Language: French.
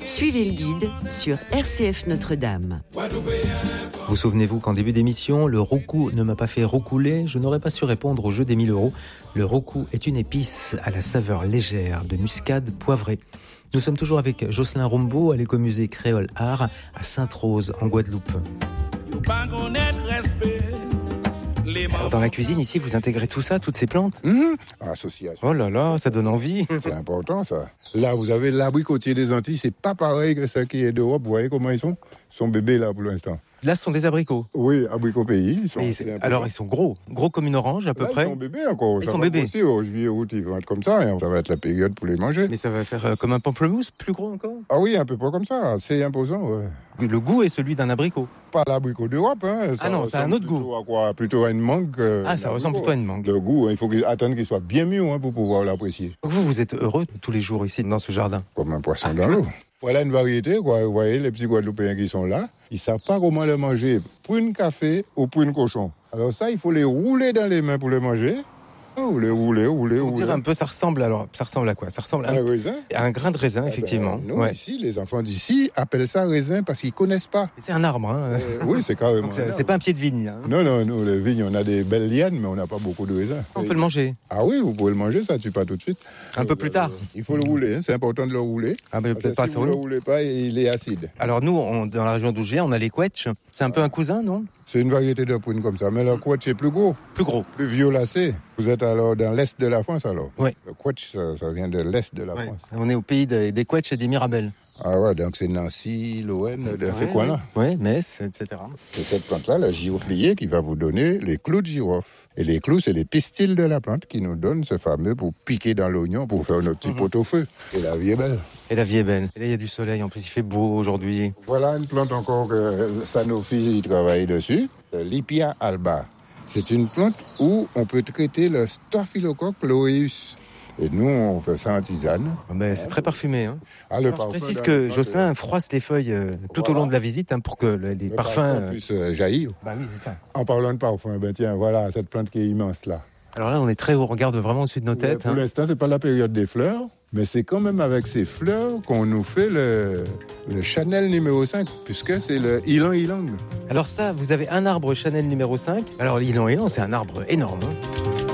Suivez le guide sur RCF Notre-Dame. Vous souvenez-vous qu'en début d'émission, le roucou ne m'a pas fait roucouler? Je n'aurais pas su répondre au jeu des 1000 euros. Le roucou est une épice à la saveur légère de muscade poivrée. Nous sommes toujours avec Jocelyn Rombaud à l'écomusée Créole Art à Sainte-Rose en Guadeloupe. Alors dans la cuisine ici, vous intégrez tout ça, toutes ces plantes? Association. Oh là là, ça donne envie. C'est important ça. Là, vous avez l'abricotier des Antilles, c'est pas pareil que ça qui est d'Europe. Vous voyez comment ils sont? Ils sont bébés là pour l'instant. Là, ce sont des abricots. Oui, abricots pays. Alors, ils sont gros comme une orange à peu près. Ils sont bébés encore. Ils sont bébés. Aussi, au juillet, août, ils vont être comme ça. Et ça va être la période pour les manger. Mais ça va faire comme un pamplemousse, plus gros encore? Ah oui, un peu pas comme ça. C'est imposant. Ouais. Le goût est celui d'un abricot. Pas l'abricot d'Europe. Ça non, c'est un autre goût. Plutôt à une mangue. Ça ressemble plutôt à une mangue. Le goût, il faut attendre qu'il soit bien mûr pour pouvoir l'apprécier. Vous êtes heureux tous les jours ici dans ce jardin? Comme un poisson dans l'eau. Voilà une variété, quoi. Vous voyez, les petits Guadeloupéens qui sont là, ils ne savent pas comment le manger, prune café ou prune cochon. Alors ça, il faut les rouler dans les mains pour les manger. Ou les rouler. Vous dire un peu, ça ressemble à quoi? Ça ressemble à un raisin. À un grain de raisin, effectivement. Nous, ici, les enfants d'ici appellent ça raisin parce qu'ils ne connaissent pas. C'est un arbre, hein. Oui, c'est carrément. C'est pas un pied de vigne, hein. Non, nous, les vignes, on a des belles lianes, mais on n'a pas beaucoup de raisins. On peut le manger. Ah oui, vous pouvez le manger, ça ne tue pas tout de suite. Un peu plus tard. Il faut le rouler, c'est important de le rouler. Mais peut-être pas si vous ne le roulez pas, il est acide. Alors nous, dans la région d'où je viens, on a les quetch. C'est un peu un cousin, non? C'est une variété de prune comme ça, mais le quetch est plus gros. Plus gros. Plus violacé. Vous êtes alors dans l'est de la France alors? Oui. Le quetch, ça vient de l'est de la France. On est au pays des quetch et des mirabelles. Ah ouais, donc c'est Nancy, Lorraine, ces coins-là. Oui, Metz, etc. C'est cette plante-là, le giroflier, qui va vous donner les clous de girofle. Et les clous, c'est les pistils de la plante qui nous donnent ce fameux pour piquer dans l'oignon, pour faire notre petit pot-au-feu. Et la vie est belle. Et là, il y a du soleil, en plus il fait beau aujourd'hui. Voilà une plante encore que Sanofi travaille dessus, l'Ipia alba. C'est une plante où on peut traiter le Staphylococcus aureus. Et nous, on fait ça en tisane. Mais c'est très parfumé. Hein. Alors, je précise que Jocelyn froisse les feuilles tout au long de la visite pour que les parfums puissent jaillir. Bah oui, c'est ça. En parlant de parfum, tiens, voilà cette plante qui est immense là. Alors là, on est on regarde vraiment au-dessus de nos têtes. Pour l'instant, c'est pas la période des fleurs, mais c'est quand même avec ces fleurs qu'on nous fait le Chanel numéro 5, puisque c'est le ylang-ylang. Alors ça, vous avez un arbre Chanel numéro 5. Alors l'ylang-ylang, c'est un arbre énorme. Hein.